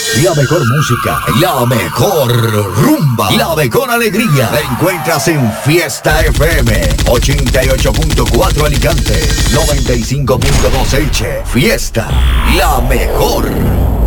La mejor música, la mejor rumba, la mejor alegría. La encuentras en Fiesta FM 88.4 Alicante, 95.2 Elche. Fiesta, la mejor.